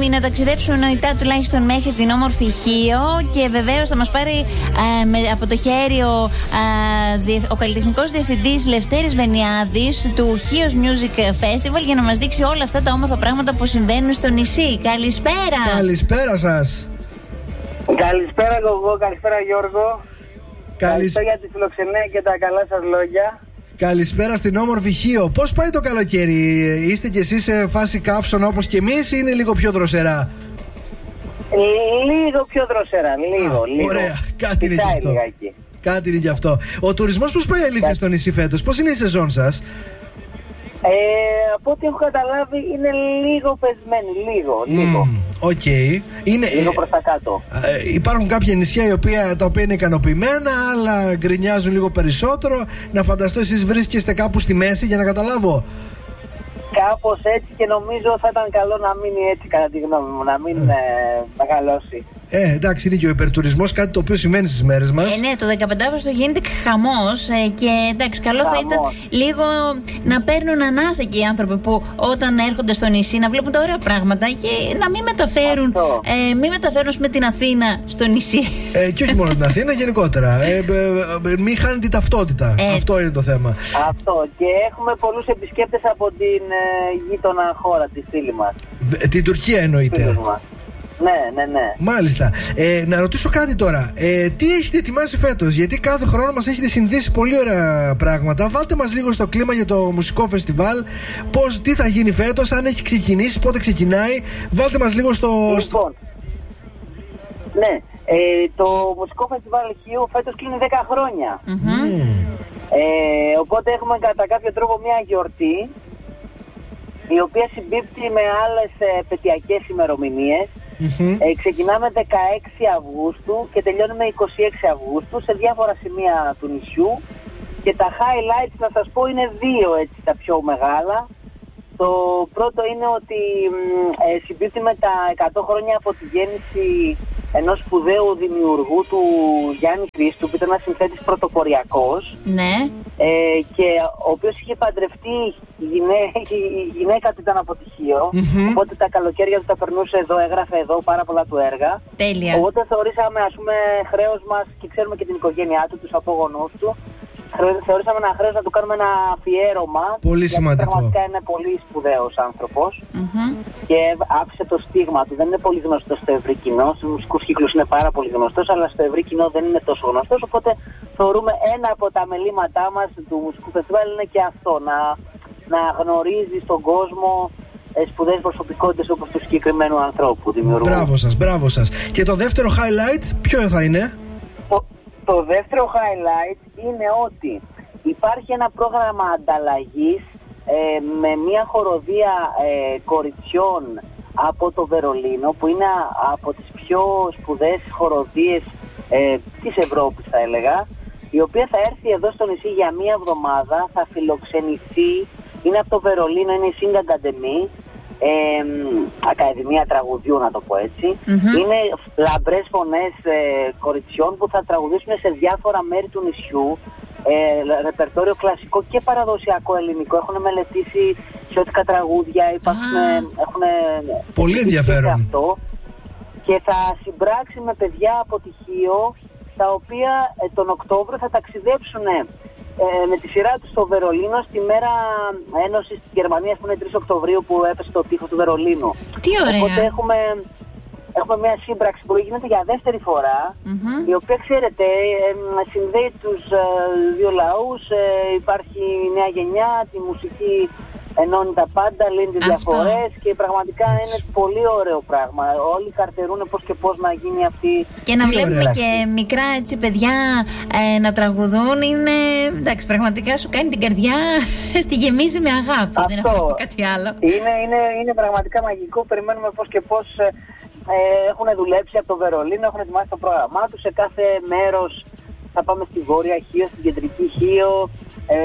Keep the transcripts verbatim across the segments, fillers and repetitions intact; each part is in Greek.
έτοιμοι να ταξιδέψουμε νοητά τουλάχιστον μέχρι την όμορφη Χίο. Και βεβαίως θα μας πάρει α, με, από το χέρι ο, α, διε, ο καλλιτεχνικός διευθυντής Λευτέρης Βενιάδης του Χίος Music Festival για να μας δείξει όλα αυτά τα όμορφα πράγματα που συμβαίνουν στο νησί. Καλησπέρα! Καλησπέρα σας! Καλησπέρα εγώ, καλησπέρα Γιώργο. Καλησ... Καλησπέρα για τη φιλοξενία και τα καλά σας λόγια. Καλησπέρα στην όμορφη Χίο. Πώς πάει το καλοκαίρι, είστε κι εσείς σε φάση καύσωνα όπως και εμείς ή είναι λίγο πιο δροσερά? Λίγο πιο δροσερά, λίγο, Α, λίγο. Ωραία, κάτι είναι γι' αυτό. Λιγάκι. Κάτι είναι γι' αυτό. Ο τουρισμός πώς πάει αλήθεια Κάτι. στο νησί φέτος, πώς είναι η σεζόν σας? Ε, από ό,τι έχω καταλάβει είναι λίγο πεσμένη, λίγο, λίγο. Οκ. Okay. Λίγο προς τα κάτω. Ε, υπάρχουν κάποια νησιά οι οποία, τα οποία είναι ικανοποιημένα, άλλα γκρινιάζουν λίγο περισσότερο. Να φανταστώ εσείς βρίσκεστε κάπου στη μέση για να καταλάβω. Κάπως έτσι και νομίζω θα ήταν καλό να μείνει έτσι κατά τη γνώμη μου, να μην ε, μεγαλώσει. Ε, εντάξει, είναι και ο υπερτουρισμός, κάτι το οποίο σημαίνει στις μέρες μας. Ε, ναι, το δεκαπέντε Αύγουστο γίνεται χαμός ε, και εντάξει, καλό χαμός. Θα ήταν λίγο να παίρνουν ανάσα και οι άνθρωποι που όταν έρχονται στο νησί να βλέπουν τα ωραία πράγματα και να μην μεταφέρουν, ε, μην μεταφέρουν με την Αθήνα στο νησί. Ε, και όχι μόνο την Αθήνα, γενικότερα. Ε, ε, ε, μην χάνει την ταυτότητα. Ε, Αυτό είναι το θέμα. Αυτό. Και έχουμε πολλούς επισκέπτες από την ε, γείτονα χώρα, τη φίλη μας. Ε, την Τουρκία εννοείται. Ναι, ναι, ναι. Μάλιστα. Ε, να ρωτήσω κάτι τώρα. Ε, τι έχετε ετοιμάσει φέτος? Γιατί κάθε χρόνο μας έχετε συνδέσει πολύ ωραία πράγματα. Βάλτε μας λίγο στο κλίμα για το μουσικό φεστιβάλ. Πώς, τι θα γίνει φέτος, αν έχει ξεκινήσει, πότε ξεκινάει. Βάλτε μας λίγο στο. Λοιπόν. Ναι. Ε, το μουσικό φεστιβάλ Χίου φέτος κλείνει δέκα χρόνια. Mm-hmm. Ε, οπότε έχουμε κατά κάποιο τρόπο μια γιορτή, η οποία συμπίπτει με άλλες ε, επαιτειακές ημερομηνίες. Mm-hmm. Ε, ξεκινάμε δεκαέξι Αυγούστου και τελειώνουμε είκοσι έξι Αυγούστου σε διάφορα σημεία του νησιού. Και τα highlights, να σας πω, είναι δύο έτσι τα πιο μεγάλα. Το πρώτο είναι ότι ε, συμπίπτει με τα εκατό χρόνια από τη γέννηση ενός σπουδαίου δημιουργού του Γιάννη Χρήστου, που ήταν ένας συνθέτης πρωτοποριακός. Ναι. Ε, και ο οποίος είχε παντρευτεί η γυναίκα, η γυναίκα του ήταν από τυχείο. Mm-hmm. Οπότε τα καλοκαίρια του τα περνούσε εδώ, έγραφε εδώ πάρα πολλά του έργα. Τέλεια. Οπότε θεωρήσαμε, ας πούμε, χρέος μας, και ξέρουμε και την οικογένειά του, τους απόγονούς του, θεωρήσαμε ένα χρέος να του κάνουμε ένα αφιέρωμα. Πολύ σημαντικό. Πραγματικά είναι πολύ σπουδαίος άνθρωπος. Mm-hmm. Και άφησε το στίγμα του. Δεν είναι πολύ γνωστός στο ευρύ κοινό. Στους μουσικούς κύκλους είναι πάρα πολύ γνωστός, αλλά στο ευρύ κοινό δεν είναι τόσο γνωστός. Οπότε θεωρούμε ένα από τα μελήματά μας του μουσικού φεστιβάλ είναι και αυτό. Να, να γνωρίζει στον κόσμο σπουδαίες προσωπικότητες όπως του συγκεκριμένου ανθρώπου δημιουργού. Μπράβο σας, μπράβο σας. Και το δεύτερο highlight ποιο θα είναι? Το, το δεύτερο highlight είναι ότι υπάρχει ένα πρόγραμμα ανταλλαγής ε, με μια χοροδία ε, κοριτσιών από το Βερολίνο, που είναι από τις πιο σπουδαίες χοροδίες ε, της Ευρώπης, θα έλεγα, η οποία θα έρθει εδώ στο νησί για μία εβδομάδα, θα φιλοξενηθεί, είναι από το Βερολίνο, είναι η Sing Academy, ε, Ακαδημία Τραγουδιού, να το πω έτσι. Mm-hmm. Είναι λαμπρές φωνές ε, κοριτσιών που θα τραγουδήσουν σε διάφορα μέρη του νησιού, ε, ρεπερτόριο κλασικό και παραδοσιακό ελληνικό. Έχουν μελετήσει χιώτικα τραγούδια, υπάρχουν, ah. έχουν πολύ ενδιαφέρον αυτό, και θα συμπράξει με παιδιά από τυχείο, τα οποία ε, τον Οκτώβριο θα ταξιδέψουν ε, με τη σειρά τους στο Βερολίνο στη μέρα ένωσης της Γερμανίας, που είναι τρεις Οκτωβρίου, που έπεσε το τείχος του Βερολίνου. Τι ωραία. Οπότε έχουμε, έχουμε μια σύμπραξη που γίνεται για δεύτερη φορά, mm-hmm. η οποία, ξέρετε, ε, συνδέει τους ε, δύο λαούς, ε, υπάρχει η νέα γενιά, τη μουσική ενώνει τα πάντα, λύνει τις διαφορές, και πραγματικά έτσι. Είναι πολύ ωραίο πράγμα. Όλοι καρτερούν πώς και πώς να γίνει αυτή. Και να βλέπουμε και μικρά έτσι παιδιά ε, να τραγουδούν, είναι, εντάξει, πραγματικά σου κάνει την καρδιά, στη γεμίζει με αγάπη. Αυτό. Δεν έχω κάτι άλλο. Είναι, είναι, είναι πραγματικά μαγικό. Περιμένουμε πώς και πώς ε, έχουν δουλέψει από το Βερολίνο, έχουν ετοιμάσει το πρόγραμμά τους. Σε κάθε μέρος θα πάμε στη Βόρεια Χίο, στην Κεντρική Χίο. Ε,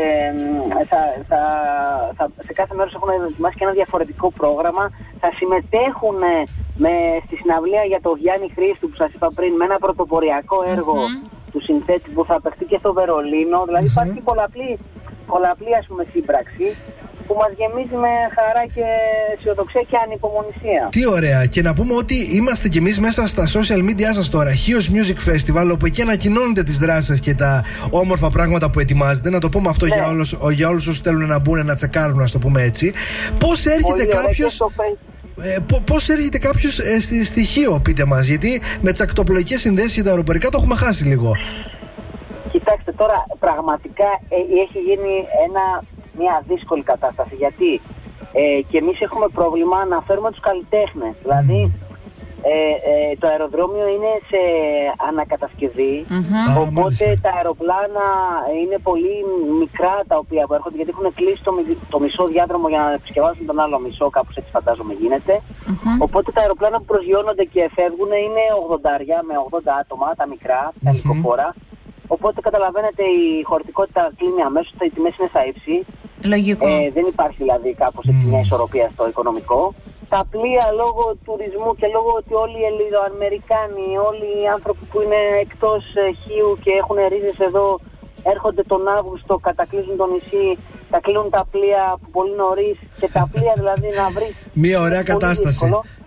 θα, θα, θα, σε κάθε μέρος έχουν ετοιμάσει και ένα διαφορετικό πρόγραμμα. Θα συμμετέχουν με, στη συναυλία για το Γιάννη Χρήστου που σας είπα πριν, με ένα πρωτοποριακό έργο mm-hmm. του συνθέτη που θα παιχτεί και στο Βερολίνο. Δηλαδή mm-hmm. υπάρχει πολλαπλή, πολλαπλή ας πούμε σύμπραξη. που μας γεμίζει με χαρά και αισιοδοξία και ανυπομονησία. Τι ωραία. Και να πούμε ότι είμαστε κι εμείς μέσα στα social media σας τώρα. Χίος Music Festival, όπου εκεί ανακοινώνετε τις δράσεις σας και τα όμορφα πράγματα που ετοιμάζετε. Να το πούμε αυτό, ναι, για όλους, για όλους όσους θέλουν να μπουν να τσεκάρουν, να το πούμε έτσι. Πώς έρχεται κάποιος. Ε, Πώς έρχεται κάποιος ε, στη στοιχείο, πείτε μας, γιατί με τις ακτοπλοϊκές συνδέσεις και τα αεροπορικά το έχουμε χάσει λίγο. Κοιτάξτε τώρα, πραγματικά ε, έχει γίνει ένα, μια δύσκολη κατάσταση, γιατί ε, και εμείς έχουμε πρόβλημα να φέρουμε τους καλλιτέχνες. Mm. Δηλαδή ε, ε, το αεροδρόμιο είναι σε ανακατασκευή, mm-hmm. οπότε ah, τα αεροπλάνα είναι πολύ μικρά τα οποία έρχονται, γιατί έχουν κλείσει το, το μισό διάδρομο για να επισκευάσουν τον άλλο μισό, κάπως έτσι φαντάζομαι γίνεται. Mm-hmm. Οπότε τα αεροπλάνα που προσγειώνονται και φεύγουν είναι ογδόντα με ογδόντα άτομα, τα μικρά, τα mm-hmm. ελικοφόρα. Οπότε καταλαβαίνετε, η χωρητικότητα κλείνει αμέσως, οι τιμές είναι στα ύψη. Λογικό. Ε, δεν υπάρχει δηλαδή κάπως έτσι μια ισορροπία στο οικονομικό. Τα πλοία λόγω τουρισμού και λόγω ότι όλοι οι Ελληνοαμερικάνοι, όλοι οι άνθρωποι που είναι εκτός ε, Χίου και έχουν ρίζες εδώ, έρχονται τον Αύγουστο, κατακλείζουν το νησί, τα κλείνουν τα πλοία πολύ νωρίς και τα πλοία δηλαδή να βρει. Μια ωραία κατάσταση.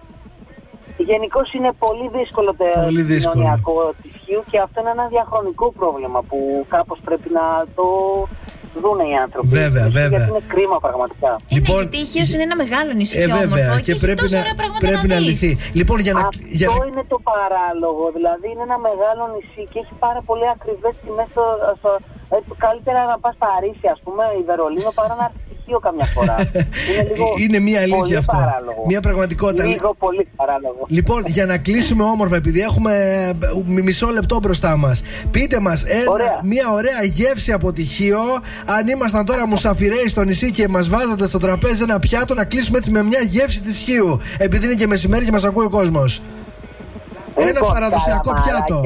Γενικώς είναι πολύ δύσκολο το κοινωνιακό της Χίου και αυτό είναι ένα διαχρονικό πρόβλημα που κάπως πρέπει να το δούνε οι άνθρωποι. Βέβαια, βέβαια. Γιατί είναι κρίμα πραγματικά. Λοιπόν, είναι, γιατί η Χίος είναι ένα μεγάλο νησί, ε, βέβαια, όμορφο, και, και πρέπει, να, πρέπει να, να λυθεί. Λοιπόν, για να, αυτό για... είναι το παράλογο. Δηλαδή είναι ένα μεγάλο νησί και έχει πάρα πολύ ακριβές τιμές. Στο, στο, έτσι, καλύτερα να πας Παρίσι, ας πούμε, η Βερολίνο, παρά να έρθει Χίο καμιά φορά. Είναι, λίγο είναι μια αλήθεια αυτό. Παράλογο. Μια πραγματικότητα. Λίγο πολύ παράλογο. Λοιπόν, για να κλείσουμε όμορφα, επειδή έχουμε μισό λεπτό μπροστά μας, πείτε μας ένα, μια ωραία γεύση από τη Χίο. Αν ήμασταν τώρα μουσαφιρέοι στο νησί και μας βάζατε στο τραπέζι ένα πιάτο, να κλείσουμε έτσι με μια γεύση της Χίου. Επειδή είναι και μεσημέρι και μας ακούει ο κόσμος. Λοιπόν, ένα παραδοσιακό πιάτο.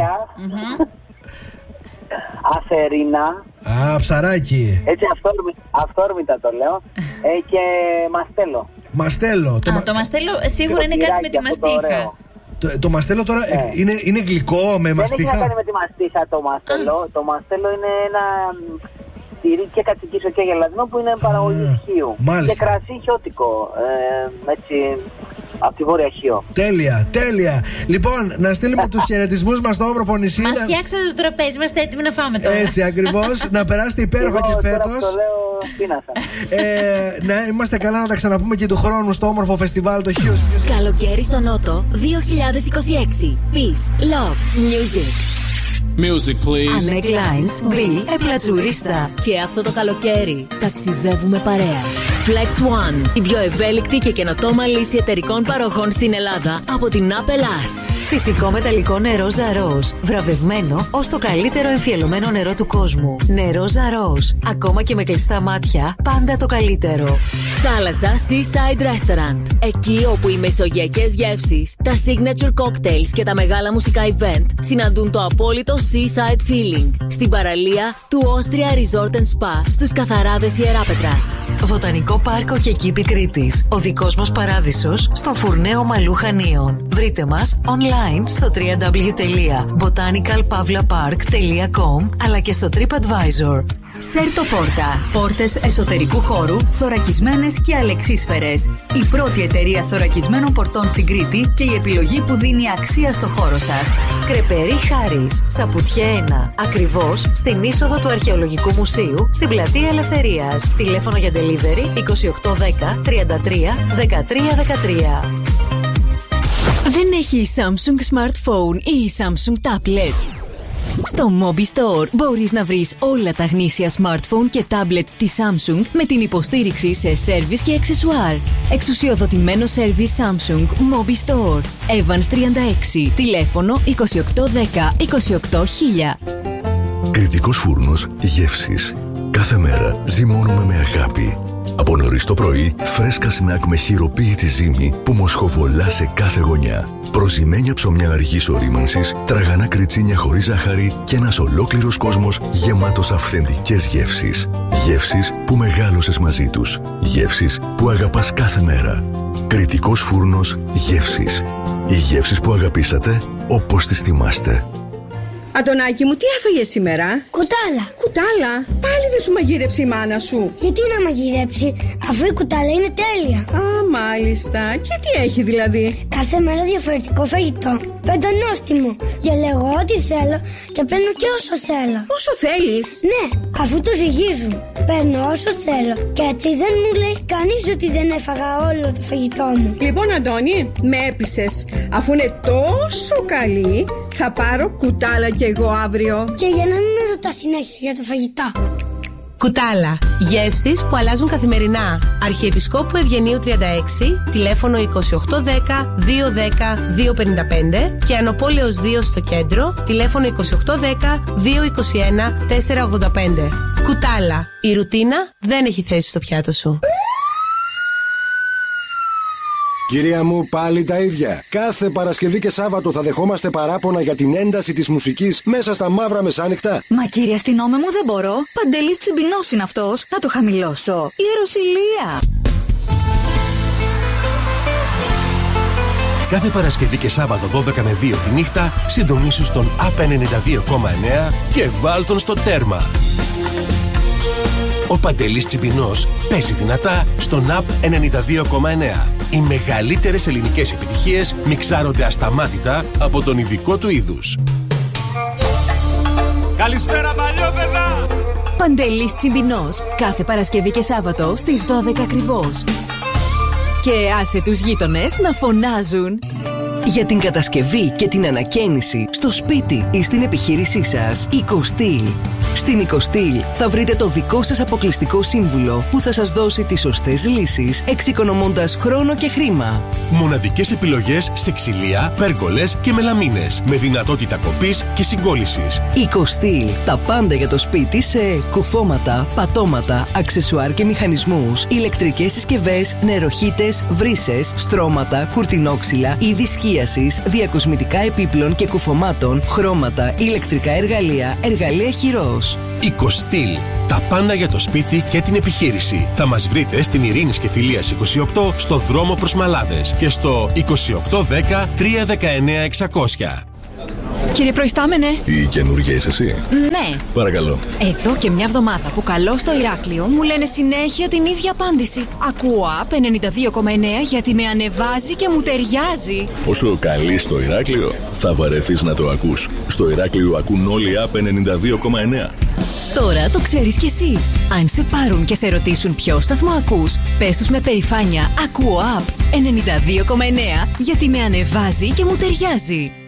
Αφερίνα. Α, ψαράκι. Έτσι αυθόρμητα, αυθόρμητα το λέω. ε, Και μαστέλο. Μαστέλο. Το, Α, το μαστέλο σίγουρα είναι κάτι με τη μαστίχα. Το, το μαστέλο τώρα ναι. είναι, είναι γλυκό με μαστίχα. Δεν έχει να κάνει με τη μαστίχα το μαστέλο. Mm. Το μαστέλο είναι ένα τυρί και κατσικίσο και γελαδινό που είναι παραγωγή Χίου. Και κρασί χιώτικο. Ε, έτσι, από τη Βόρεια Χίο. Τέλεια, τέλεια. Λοιπόν, να στείλουμε τους χαιρετισμούς μας στο όμορφο νησί. Μας φτιάξατε το τραπέζι, είμαστε έτοιμοι να φάμε τώρα. Έτσι ακριβώς. Να περάσετε υπέροχα και φέτος. Το λέω πίνασα. ε, να είμαστε καλά, να τα ξαναπούμε και του χρόνου στο όμορφο φεστιβάλ το Χίος. Καλοκαίρι στο Νότο δύο χιλιάδες είκοσι έξι. Peace, love, music. Music, please. Ανέ Κλάινς, μπει, επλατσουρίστα. Και αυτό το καλοκαίρι ταξιδεύουμε παρέα. Flex One, η πιο ευέλικτη και καινοτόμα λύση εταιρικών παροχών στην Ελλάδα από την Apple Us. Φυσικό μεταλλικό νερό Ζαρός, βραβευμένο ως το καλύτερο εμφιαλωμένο νερό του κόσμου. Νερό Ζαρός, ακόμα και με κλειστά μάτια, πάντα το καλύτερο. Θάλασσα Seaside Restaurant, εκεί όπου οι μεσογειακές γεύσεις, τα signature cocktails και τα μεγάλα μουσικά event συναντούν το απόλυτο Seaside Feeling στην παραλία του Austria Resort and Spa στους Καθαράδες Ιεράπετρας. Βοτανικό πάρκο και κήπη Κρήτης. Ο δικός μας παράδεισος στο Φουρνέο Μαλού Χανίων. Βρείτε μας online στο double-u double-u double-u τελεία botanical pavla park τελεία com αλλά και στο TripAdvisor. Σέρτο Πόρτα. Πόρτες εσωτερικού χώρου, θωρακισμένες και αλεξίσφαιρες. Η πρώτη εταιρεία θωρακισμένων πορτών στην Κρήτη και η επιλογή που δίνει αξία στο χώρο σας. Κρεπερί Χάρης, Σαπουτιέ ένα. Ακριβώς στην είσοδο του Αρχαιολογικού Μουσείου, στην Πλατεία Ελευθερίας. Τηλέφωνο για delivery είκοσι οκτώ δέκα τριάντα τρία δεκατρία δεκατρία. Δεν έχει η Samsung Smartphone ή η Samsung Tablet? Στο Mobi Store μπορείς να βρεις όλα τα γνήσια smartphone και tablet της Samsung με την υποστήριξη σε service και αξεσουάρ. Εξουσιοδοτημένο service Samsung Mobi Store. Evans τριάντα έξι. Τηλέφωνο είκοσι οκτώ δέκα είκοσι οκτώ χίλια. Κρητικός φούρνος γεύσης. Κάθε μέρα ζυμώνουμε με αγάπη. Από νωρίς το πρωί, φρέσκα σνακ με χειροποίητη ζύμη που μοσχοβολά σε κάθε γωνιά. Προζυμένια ψωμιά αργής ορίμανσης, τραγανά κριτσίνια χωρίς ζάχαρη και ένας ολόκληρος κόσμος γεμάτος αυθεντικές γεύσεις. Γεύσεις που μεγάλωσες μαζί τους. Γεύσεις που αγαπάς κάθε μέρα. Κρητικός φούρνος γεύσης. Οι γεύσεις που αγαπήσατε όπως τις θυμάστε. Αντωνάκη μου, τι έφαγε σήμερα? Κουτάλα. Κουτάλα? Πάλι δεν σου μαγείρεψε η μάνα σου? Γιατί να μαγειρέψει, αφού η κουτάλα είναι τέλεια. Α, μάλιστα. Και τι έχει δηλαδή? Κάθε μέρα διαφορετικό φαγητό. Πεντανόστιμο. Διαλέγω ό,τι θέλω και παίρνω και όσο θέλω. Όσο θέλεις? Ναι, αφού το ζυγίζουν. Παίρνω όσο θέλω. Και έτσι δεν μου λέει κανείς ότι δεν έφαγα όλο το φαγητό μου. Λοιπόν, Αντώνη, με έπεισες. Αφού είναι τόσο καλή, θα πάρω κουτάλα κι εγώ αύριο. Και για να μην με ρωτά συνέχεια για το φαγητό. Κουτάλα. Γεύσεις που αλλάζουν καθημερινά. Αρχιεπισκόπου Ευγενίου τριάντα έξι, τηλέφωνο είκοσι οκτώ δέκα δύο δέκα δύο πενήντα πέντε και Ανοπόλεως δύο στο κέντρο, τηλέφωνο είκοσι οκτώ δέκα δύο είκοσι ένα τέσσερα ογδόντα πέντε. Κουτάλα. Η ρουτίνα δεν έχει θέση στο πιάτο σου. Κυρία μου, πάλι τα ίδια. Κάθε Παρασκευή και Σάββατο θα δεχόμαστε παράπονα για την ένταση της μουσικής μέσα στα μαύρα μεσάνυχτα. Μα κύριε αστυνόμε μου, δεν μπορώ. Παντελής Τσιμπινός είναι αυτός. Να το χαμηλώσω. Ιεροσυλία. Κάθε Παρασκευή και Σάββατο δώδεκα με δύο τη νύχτα συντονίσου στον ΑΠ ενενήντα δύο κόμμα εννέα και βάλ τον στο τέρμα. Ο Παντελής Τσιμπινός παίζει δυνατά στον ΑΠ ενενήντα δύο κόμμα εννέα. Οι μεγαλύτερες ελληνικές επιτυχίες μιξάρονται ασταμάτητα από τον ειδικό του είδους. Καλησπέρα παλιόπαιδα! Παντελής Τσιμπινός, κάθε Παρασκευή και Σάββατο στις δώδεκα ακριβώς. Και άσε τους γείτονες να φωνάζουν. Για την κατασκευή και την ανακαίνιση στο σπίτι ή στην επιχείρησή σας, Οικοστήλ. Στην Οικοστήλ θα βρείτε το δικό σας αποκλειστικό σύμβουλο που θα σας δώσει τις σωστές λύσεις, εξοικονομώντας χρόνο και χρήμα. Μοναδικές επιλογές σε ξυλία, πέργολες και μελαμίνες, με δυνατότητα κοπής και συγκόλλησης. Οικοστήλ. Τα πάντα για το σπίτι σε κουφώματα, πατώματα, αξεσουάρ και μηχανισμούς, ηλεκτρικές συσκευές, νεροχύτες, βρύσες, στρώματα, κουρτινόξυλα, είδη σκίασης, διακοσμητικά επίπλων και κουφωμάτων, χρώματα, ηλεκτρικά εργαλεία, εργαλεία χειρός. Οικοστήλ. Τα πάντα για το σπίτι και την επιχείρηση. Θα μας βρείτε στην Ειρήνης και Φιλίας είκοσι οκτώ στο δρόμο προς Μαλάδες και στο είκοσι οκτώ δέκα τρία δεκαεννέα εξακόσια. Κύριε Προϊστάμενε. Η καινούργια είσαι εσύ? Ναι. Παρακαλώ. Εδώ και μια εβδομάδα που καλώ στο Ηράκλειο μου λένε συνέχεια την ίδια απάντηση. Ακούω ΑΠ ενενήντα δύο κόμμα εννέα γιατί με ανεβάζει και μου ταιριάζει. Όσο καλή στο Ηράκλειο, θα βαρεθείς να το ακούς. Στο Ηράκλειο ακούν όλοι ΑΠ ενενήντα δύο κόμμα εννέα. Τώρα το ξέρεις κι εσύ. Αν σε πάρουν και σε ρωτήσουν ποιο σταθμό ακούς, πες τους με περηφάνεια. Ακούω ΑΠ ενενήντα δύο κόμμα εννέα γιατί με ανεβάζει και μου ταιριάζει.